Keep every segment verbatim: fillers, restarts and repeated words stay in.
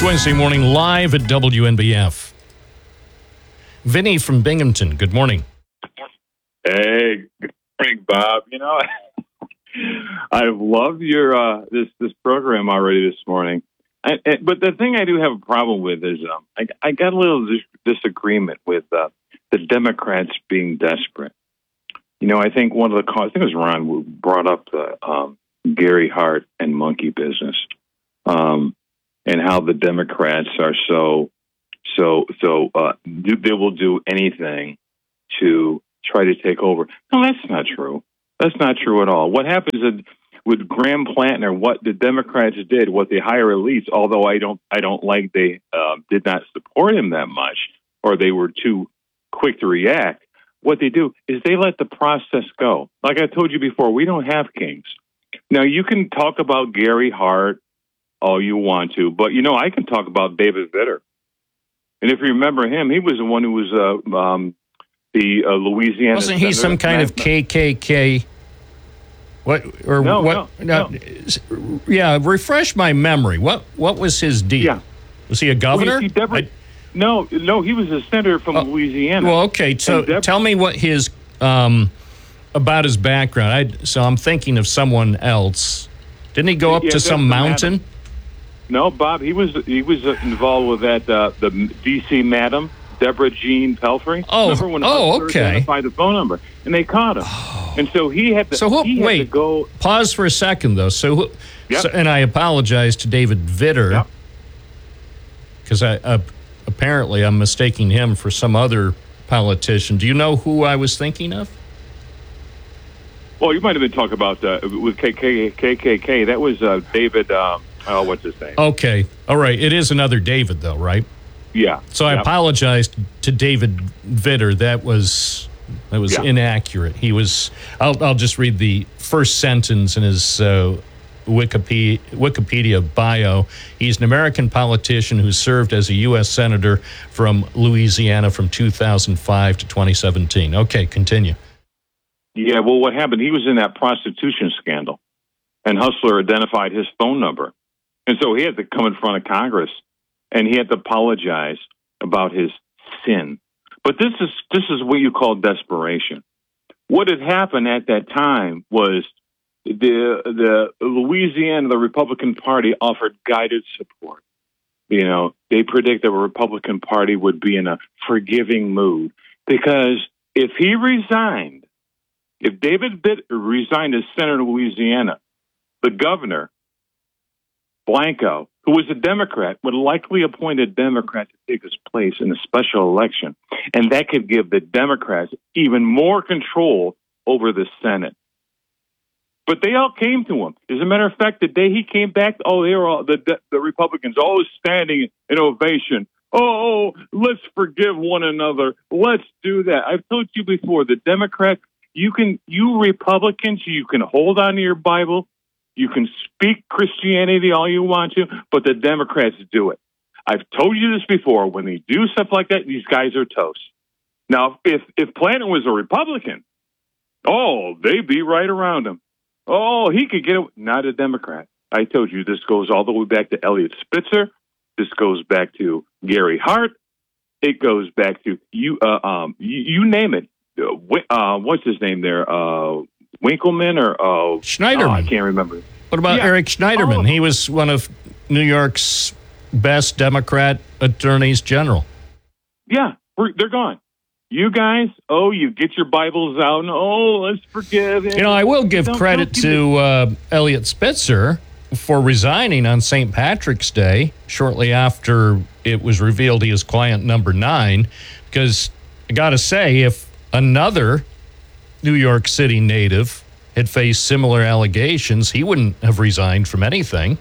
It's Wednesday morning live at W N B F. Vinny from Binghamton, good morning. Hey, good morning, Bob. You know, I've loved your uh, this this program already this morning. I, I, but the thing I do have a problem with is um, I, I got a little dis- disagreement with uh, the Democrats being desperate. You know, I think one of the causes, I think it was Ron who brought up the um, Gary Hart and monkey business, um, and how the Democrats are so, so, so, uh, do, they will do anything to try to take over. No, that's not true. That's not true at all. What happens is, with Graham Plantner, what the Democrats did, what they hire elites, although I don't, I don't like they uh, did not support him that much, or they were too quick to react. What they do is they let the process go. Like I told you before, we don't have kings. Now, you can talk about Gary Hart all you want to, but, you know, I can talk about David Vitter. And if you remember him, he was the one who was uh, um, the uh, Louisiana Wasn't he some kind of K K K? What or no, what? No, no. Yeah, refresh my memory. What what was his deal? Yeah. Was he a governor? Well, Deborah, I, no, no, he was a senator from oh, Louisiana. Well, okay. So Deborah, tell me what his um, about his background. I, so I'm thinking of someone else. Didn't he go up yeah, to some mountain? Madam. No, Bob. He was he was involved with that uh, the D C madam Deborah Jean Pelfrey. Oh, Remember when oh, okay. Identified the phone number, and they caught him. Oh. And so he had to. So who, he wait, had to go. Pause for a second, though. So, yep. so and I apologize to David Vitter because yep. I uh, apparently I'm mistaking him for some other politician. Do you know who I was thinking of? Well, you might have been talking about uh, with K K K. That was uh, David. Um, oh, what's his name? Okay, all right. It is another David, though, right? Yeah. So I yep. apologize to David Vitter. That was. That was yeah. inaccurate. He was. I'll, I'll just read the first sentence in his uh, Wikipedia, Wikipedia bio. He's an American politician who served as a U S senator from Louisiana from two thousand five to twenty seventeen. Okay, continue. Yeah, well, what happened? He was in that prostitution scandal, and Hustler identified his phone number, and so he had to come in front of Congress, and he had to apologize about his sin. But this is this is what you call desperation. What had happened at that time was the the Louisiana, the Republican Party offered guided support. You know, they predicted the Republican Party would be in a forgiving mood because if he resigned, if David Vitter resigned as senator of Louisiana, the governor, Blanco, who was a Democrat, would likely appoint a Democrat to take his place in a special election. And that could give the Democrats even more control over the Senate. But they all came to him. As a matter of fact, the day he came back, oh, they were all, the, the Republicans always standing in ovation. Oh, let's forgive one another. Let's do that. I've told you before, the Democrats, you can, you Republicans, you can hold on to your Bible. You can speak Christianity all you want to, but the Democrats do it. I've told you this before. When they do stuff like that, these guys are toast. Now, if if Planter was a Republican, oh, they'd be right around him. Oh, he could get it. Not a Democrat. I told you this goes all the way back to Eliot Spitzer. This goes back to Gary Hart. It goes back to you. Uh, um, you, you name it. Uh, what's his name there? Uh, Winkleman or uh, Schneiderman? Oh, I can't remember. What about yeah. Eric Schneiderman? Oh. He was one of New York's best Democrat attorneys general. Yeah, we're, they're gone. You guys, oh, you get your Bibles out and oh, let's forgive it. You know, I will give don't, credit don't to uh, Eliot Spitzer for resigning on Saint Patrick's Day shortly after it was revealed he was client number nine, because I got to say, if another New York City native had faced similar allegations, he wouldn't have resigned from anything.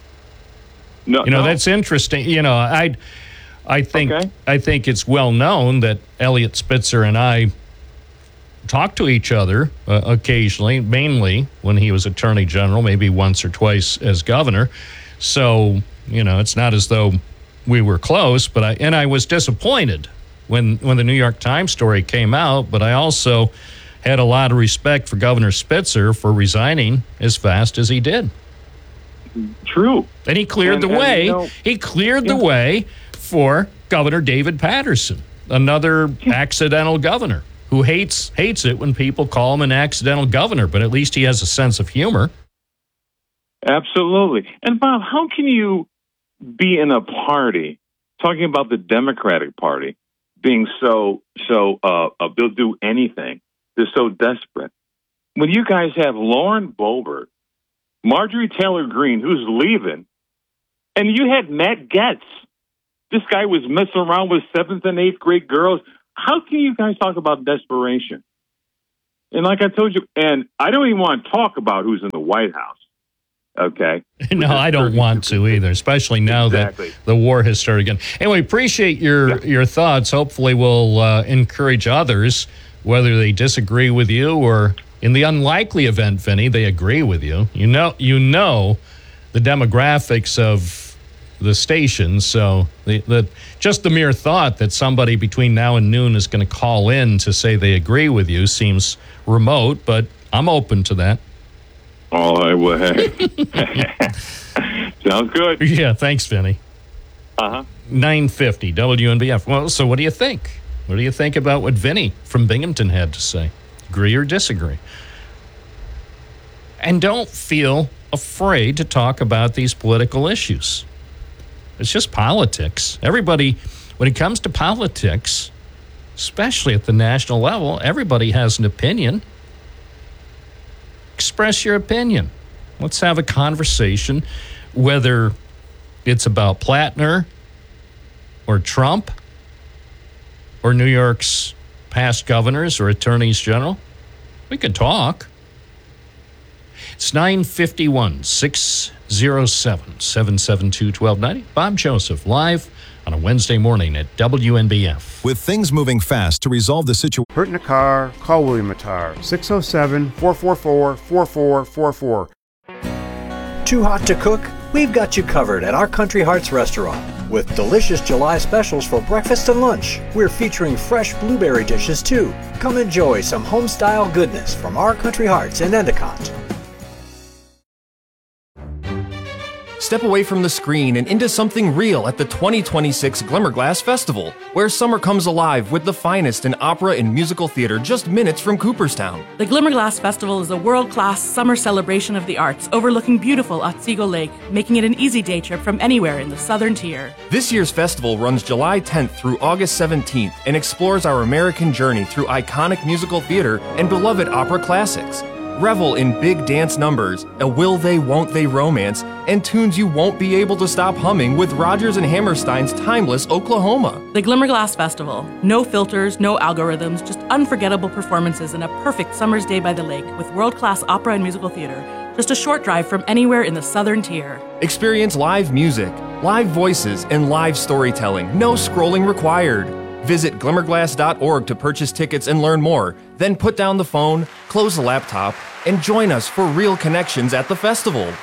No, you know, no. that's interesting. You know, I, I think, okay. I think it's well known that Eliot Spitzer and I talk to each other uh, occasionally, mainly when he was Attorney General, maybe once or twice as governor. So, you know, it's not as though we were close, but I, and I was disappointed when, when the New York Times story came out, but I also had a lot of respect for Governor Spitzer for resigning as fast as he did. true. And he cleared And- the and, way. you know, he cleared yeah. the way for Governor David Patterson, another accidental governor who hates hates it when people call him an accidental governor, but at least he has a sense of humor. Absolutely. And Bob, how can you be in a party talking about the Democratic Party being so so uh, uh they'll do anything? They're so desperate. When you guys have Lauren Boebert, Marjorie Taylor Greene, who's leaving, and you had Matt Gaetz. This guy was messing around with seventh and eighth grade girls. How can you guys talk about desperation? And like I told you, and I don't even want to talk about who's in the White House. Okay. No, I don't want to either, especially now Exactly. that the war has started again. Anyway, appreciate your Yeah. your thoughts. Hopefully we'll uh, encourage others, whether they disagree with you or in the unlikely event, Vinny, they agree with you. You know, you know the demographics of the station, so the, the just the mere thought that somebody between now and noon is going to call in to say they agree with you seems remote, but I'm open to that. All right, well, hey. Sounds good. Yeah, thanks, Vinny. Uh-huh. nine fifty W N B F. Well, so what do you think? What do you think about what Vinny from Binghamton had to say? Agree or disagree? And don't feel afraid to talk about these political issues. It's just politics. Everybody, when it comes to politics, especially at the national level, everybody has an opinion. Express your opinion. Let's have a conversation, whether it's about Plattner or Trump or New York's past governors or attorneys general. We can talk. It's nine fifty-one, six oh seven, seven seven two, one two nine zero. Bob Joseph, live on a Wednesday morning at W N B F. With things moving fast to resolve the situation. Hurt in a car? Call William Attar. six oh seven, four four four, four four four four. Too hot to cook? We've got you covered at our Country Hearts restaurant. With delicious July specials for breakfast and lunch, we're featuring fresh blueberry dishes too. Come enjoy some home-style goodness from our Country Hearts in Endicott. Step away from the screen and into something real at the twenty twenty-six Glimmerglass Festival, where summer comes alive with the finest in opera and musical theater just minutes from Cooperstown. The Glimmerglass Festival is a world-class summer celebration of the arts overlooking beautiful Otsego Lake, making it an easy day trip from anywhere in the southern tier. This year's festival runs July tenth through August seventeenth and explores our American journey through iconic musical theater and beloved opera classics. Revel in big dance numbers, a will they, won't they romance, and tunes you won't be able to stop humming with Rodgers and Hammerstein's timeless Oklahoma. The Glimmerglass Festival. No filters, no algorithms, just unforgettable performances and a perfect summer's day by the lake with world-class opera and musical theater. Just a short drive from anywhere in the southern tier. Experience live music, live voices, and live storytelling. No scrolling required. Visit glimmerglass dot org to purchase tickets and learn more. Then put down the phone, close the laptop, and join us for real connections at the festival.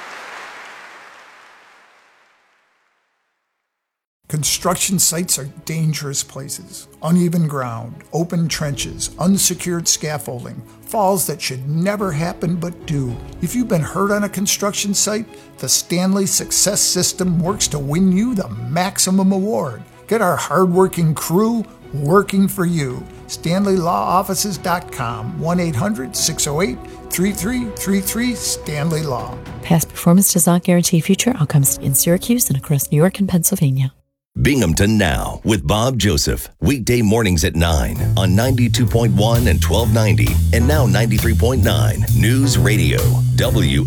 Construction sites are dangerous places. Uneven ground, open trenches, unsecured scaffolding, falls that should never happen but do. If you've been hurt on a construction site, the Stanley Success System works to win you the maximum award. Get our hardworking crew working for you. Stanley Law Offices dot com, one eight hundred, six oh eight, three three three three, Stanley Law. Past performance does not guarantee future outcomes in Syracuse and across New York and Pennsylvania. Binghamton Now with Bob Joseph. Weekday mornings at nine on ninety-two point one and twelve ninety and now ninety-three point nine News Radio W